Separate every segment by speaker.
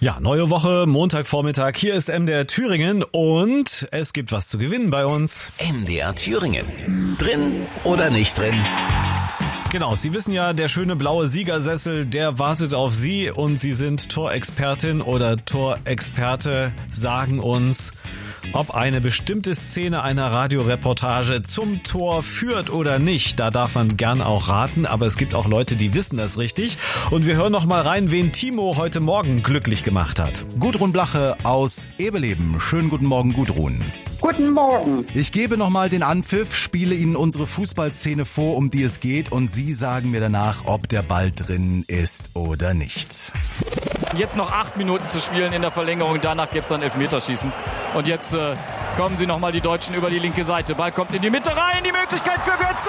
Speaker 1: Ja, neue Woche, Montagvormittag. Hier ist MDR Thüringen und es gibt was zu gewinnen bei uns.
Speaker 2: MDR Thüringen. Drin oder nicht drin?
Speaker 1: Genau, Sie wissen ja, der schöne blaue Siegersessel, der wartet auf Sie und Sie sind Torexpertin oder Torexperte, sagen uns, ob eine bestimmte Szene einer Radioreportage zum Tor führt oder nicht. Da darf man gern auch raten, aber es gibt auch Leute, die wissen das richtig. Und wir hören noch mal rein, wen Timo heute Morgen glücklich gemacht hat.
Speaker 3: Gudrun Blache aus Ebeleben. Schönen guten Morgen, Gudrun.
Speaker 4: Guten Morgen.
Speaker 3: Ich gebe nochmal den Anpfiff, spiele Ihnen unsere Fußballszene vor, um die es geht, und Sie sagen mir danach, ob der Ball drin ist oder nicht.
Speaker 5: Jetzt noch 8 Minuten zu spielen in der Verlängerung, danach gibt es dann Elfmeterschießen. Und jetzt kommen sie nochmal die Deutschen über die linke Seite. Ball kommt in die Mitte rein, die Möglichkeit für Götze.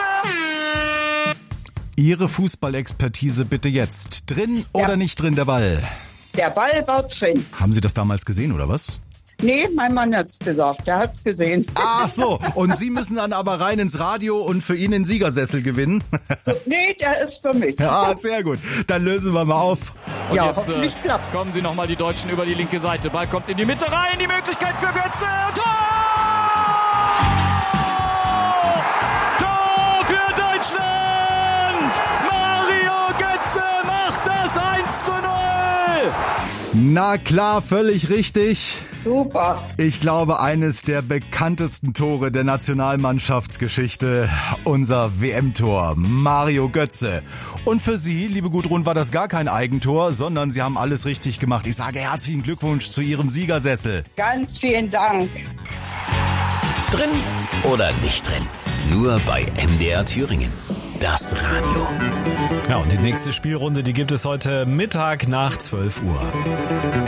Speaker 3: Ihre Fußballexpertise bitte jetzt. Drin oder nicht drin, der Ball?
Speaker 4: Der Ball war drin.
Speaker 3: Haben Sie das damals gesehen, oder was?
Speaker 4: Nee, mein Mann hat's gesagt, der hat's gesehen.
Speaker 3: Ach so, und Sie müssen dann aber rein ins Radio und für ihn den Siegersessel gewinnen?
Speaker 4: Nee, der ist für mich.
Speaker 3: Ja, sehr gut. Dann lösen wir mal auf.
Speaker 5: Und
Speaker 4: Ja,
Speaker 5: jetzt
Speaker 4: hoffentlich klappt's.
Speaker 5: kommen sie nochmal die Deutschen über die linke Seite. Ball kommt in die Mitte rein, die Möglichkeit für Götze. Tor! Tor für Deutschland! Mario Götze macht das 1:0!
Speaker 3: Na klar, völlig richtig.
Speaker 4: Super.
Speaker 3: Ich glaube, eines der bekanntesten Tore der Nationalmannschaftsgeschichte, unser WM-Tor, Mario Götze. Und für Sie, liebe Gudrun, war das gar kein Eigentor, sondern Sie haben alles richtig gemacht. Ich sage herzlichen Glückwunsch zu Ihrem Siegersessel.
Speaker 4: Ganz vielen Dank.
Speaker 2: Drin oder nicht drin? Nur bei MDR Thüringen. Das Radio.
Speaker 1: Ja, und die nächste Spielrunde, die gibt es heute Mittag nach 12 Uhr.